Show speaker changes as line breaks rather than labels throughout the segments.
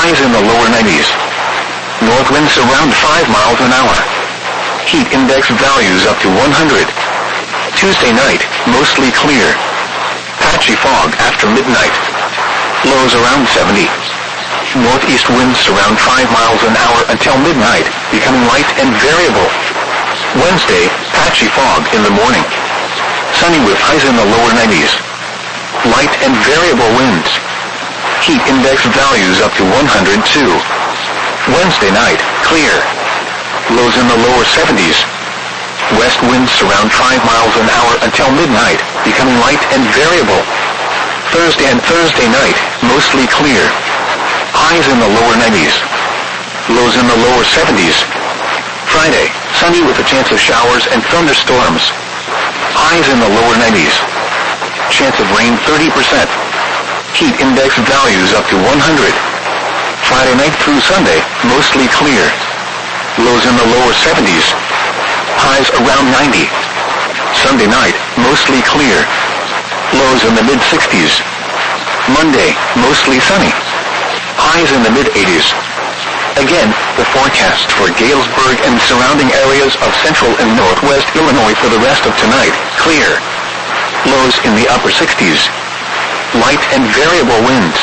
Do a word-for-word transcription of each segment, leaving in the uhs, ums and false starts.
Highs in the lower nineties. North winds around five miles an hour. Heat index values up to one hundred. Tuesday night, mostly clear. Patchy fog after midnight. Lows around seventy. Northeast winds around five miles an hour until midnight, becoming light and variable. Wednesday, patchy fog in the morning. Sunny with highs in the lower nineties. Light and variable winds. Heat index values up to one hundred two. Wednesday night, clear. Lows in the lower seventies. West winds around five miles an hour until midnight, becoming light and variable. Thursday and Thursday night, mostly clear. Highs in the lower nineties. Lows in the lower seventies. Friday, sunny with a chance of showers and thunderstorms. Highs in the lower nineties. Chance of rain thirty percent. Heat index values up to one hundred. Friday night through Sunday, mostly clear. Lows in the lower seventies. Highs around ninety. Sunday night, mostly clear. Lows in the mid-sixties. Monday, mostly sunny. Highs in the mid-eighties. Again, the forecast for Galesburg and surrounding areas of central and northwest Illinois for the rest of tonight, clear. Lows in the upper sixties. Light and variable winds.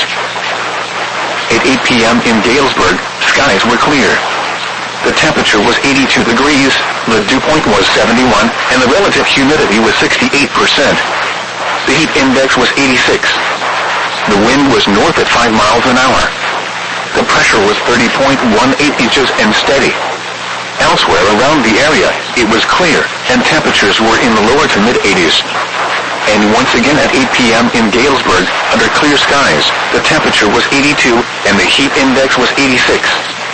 At eight p.m. in Galesburg, skies were clear. The temperature was eighty-two degrees, the dew point was seventy-one, and the relative humidity was sixty-eight percent. The heat index was eighty-six. The wind was north at five miles an hour. The pressure was thirty point one eight inches and steady. Elsewhere around the area, it was clear, and temperatures were in the lower to mid-eighties. And once again at eight p.m. in Galesburg, under clear skies, the temperature was eighty-two, and the heat index was eighty-six.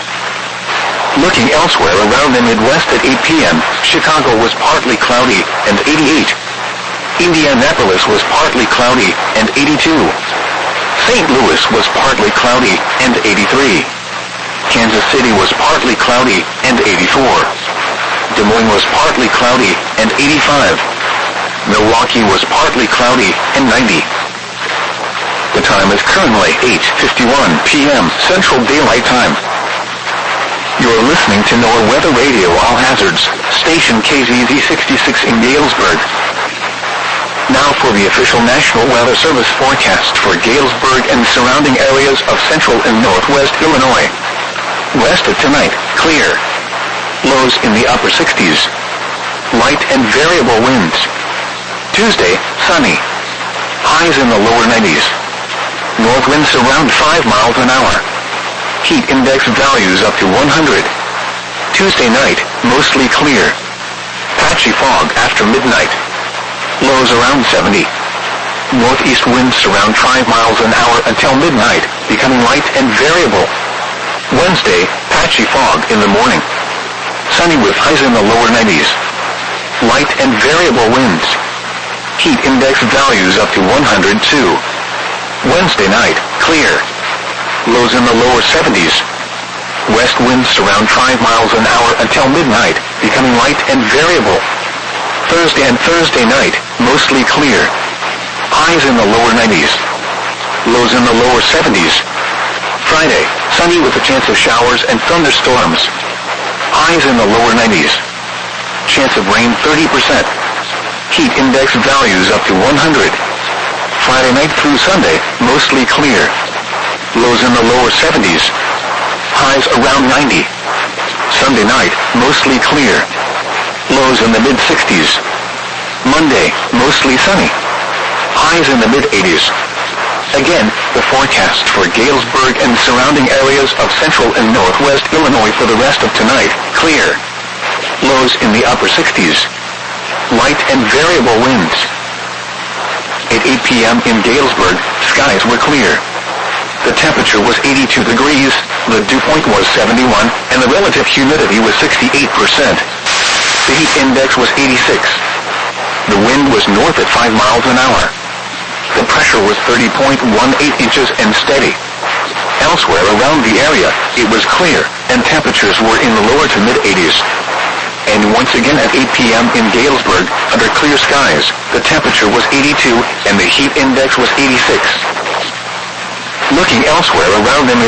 Looking elsewhere around the Midwest at eight p.m., Chicago was partly cloudy and eighty-eight. Indianapolis was partly cloudy and eighty-two. Saint Louis was partly cloudy and eighty-three. Kansas City was partly cloudy and eighty-four. Des Moines was partly cloudy and eighty-five. Milwaukee was partly cloudy and ninety. The time is currently eight fifty-one p.m. Central Daylight Time. You're listening to NOAA Weather Radio All Hazards, station K Z Z sixty-six in Galesburg. Now for the official National Weather Service forecast for Galesburg and surrounding areas of central and northwest Illinois. West of tonight, clear. Lows in the upper sixties. Light and variable winds. Tuesday, sunny. Highs in the lower nineties. North winds around five miles an hour. Heat index values up to one hundred. Tuesday night, mostly clear. Patchy fog after midnight. Lows around seventy. Northeast winds around five miles an hour until midnight, becoming light and variable. Wednesday, patchy fog in the morning. Sunny with highs in the lower nineties. Light and variable winds. Heat index values up to one hundred two. Wednesday night, clear. Lows in the lower seventies. West winds around five miles an hour until midnight, becoming light and variable. Thursday and Thursday night, mostly clear. Highs in the lower nineties. Lows in the lower seventies. Friday, sunny with a chance of showers and thunderstorms. Highs in the lower nineties. Chance of rain thirty percent. Heat index values up to one hundred. Friday night through Sunday, mostly clear. Lows in the lower seventies. Highs around ninety. Sunday night, mostly clear. Lows in the mid-sixties. Monday, mostly sunny. Highs in the mid-eighties. Again, the forecast for Galesburg and surrounding areas of central and northwest Illinois for the rest of tonight, clear. Lows in the upper sixties. Light and variable winds. At eight p.m. in Galesburg, skies were clear. The temperature was eighty-two degrees, the dew point was seventy-one, and the relative humidity was sixty-eight percent. The heat index was eighty-six. The wind was north at five miles an hour. The pressure was thirty point one eight inches and steady. Elsewhere around the area, it was clear, and temperatures were in the lower to mid-eighties. And once again at eight p.m. in Galesburg, under clear skies, the temperature was eighty-two, and the heat index was eighty-six. Looking elsewhere around the